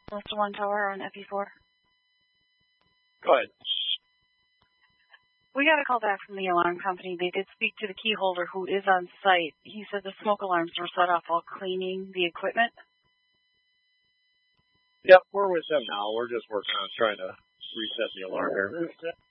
Delta 1 Tower on FE4. Go ahead. We got a call back from the alarm company. They did speak to the key holder who is on site. He said the smoke alarms were set off while cleaning the equipment. Yep, we're with them now. We're just working on trying to reset the alarm here.